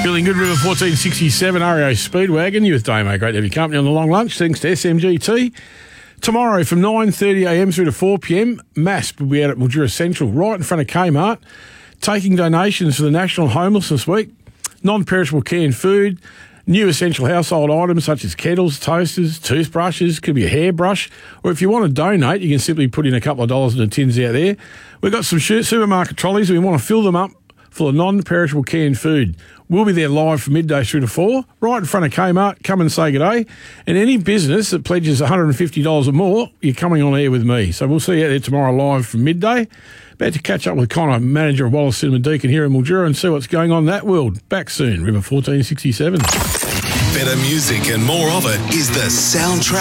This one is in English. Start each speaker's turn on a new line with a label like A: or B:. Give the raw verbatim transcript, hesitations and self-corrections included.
A: Feeling good, River fourteen sixty-seven, R E O Speedwagon. You with Damo. Great to have your company on the long lunch. Thanks to S M G T. Tomorrow from nine thirty a m through to four p m, M A S P will be out at Mildura Central, right in front of Kmart, taking donations for the National Homelessness Week, non-perishable canned food, new essential household items such as kettles, toasters, toothbrushes, could be a hairbrush, or if you want to donate, you can simply put in a couple of dollars in the tins out there. We've got some supermarket trolleys and we want to fill them up full of non-perishable canned food. We'll be there live from midday through to four, right in front of Kmart. Come and say good day. And any business that pledges one hundred fifty dollars or more, you're coming on air with me. So we'll see you out there tomorrow live from midday. About to catch up with Connor, manager of Wallace Cinema Deacon here in Mildura, and see what's going on in that world. Back soon, River fourteen sixty-seven.
B: Better music and more of it is the soundtrack.